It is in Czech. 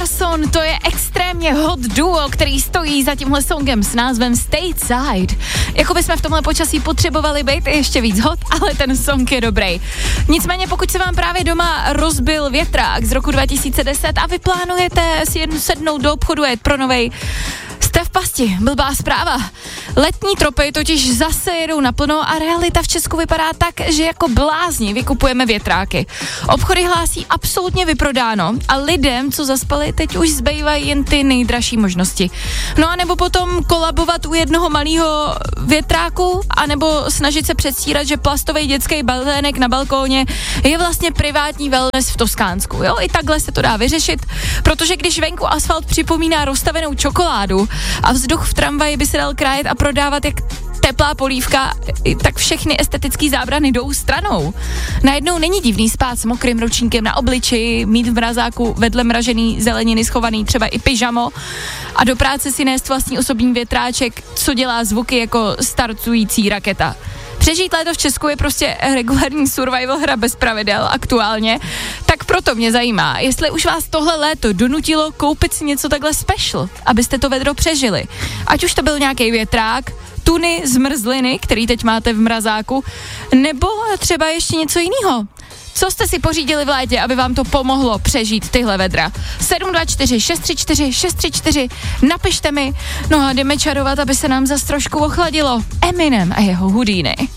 Carcassonne, to je extrémně hot duo, který stojí za tímhle songem s názvem Stateside. Jako bychom v tomhle počasí potřebovali být ještě víc hot, ale ten song je dobrý. Nicméně pokud se vám právě doma rozbil větrák z roku 2010 a vy plánujete si jen sednout do obchodu a jet pro novej, jste v pasti, blbá zpráva. Letní tropy totiž zase jedou naplno a realita v Česku vypadá tak, že jako blázni vykupujeme větráky. Obchody hlásí absolutně vyprodáno a lidem, co zaspali, teď už zbývají jen ty nejdražší možnosti. No a nebo potom kolabovat u jednoho malého větráku, anebo snažit se předstírat, že plastový dětský bazének na balkóně je vlastně privátní wellness v Toskánsku. Jo, i takhle se to dá vyřešit, protože když venku asfalt připomíná rozstavenou čokoládu a vzduch v tramvaji by se dal krájet a prodávat jak teplá polívka, tak všechny estetické zábrany jdou stranou. Najednou není divný spát s mokrým ručníkem na obličeji, mít v mrazáku vedle mražený zeleniny schovaný třeba i pyžamo a do práce si nést vlastní osobní větráček, co dělá zvuky jako startující raketa. Přežít léto v Česku je prostě regulární survival hra bez pravidel aktuálně, tak proto mě zajímá, jestli už vás tohle léto donutilo koupit si něco takhle special, abyste to vedro přežili. Ať už to byl nějaký větrák, tuny, zmrzliny, který teď máte v mrazáku, nebo třeba ještě něco jiného. Co jste si pořídili v létě, aby vám to pomohlo přežít tyhle vedra? 724 634 634, napište mi, no a jdeme čarovat, aby se nám zas trošku ochladilo. Eminem a jeho Houdini.